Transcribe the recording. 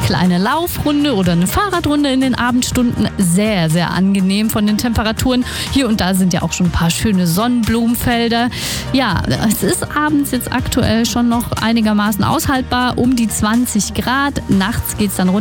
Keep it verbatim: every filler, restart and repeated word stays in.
kleine Laufrunde oder eine Fahrradrunde in den Abendstunden. Sehr, sehr angenehm von den Temperaturen. Hier und da sind ja auch schon ein paar schöne Sonnenblumenfelder. Ja, es ist abends jetzt aktuell schon noch einigermaßen aushaltbar, um die zwanzig Grad. Nachts geht es dann runter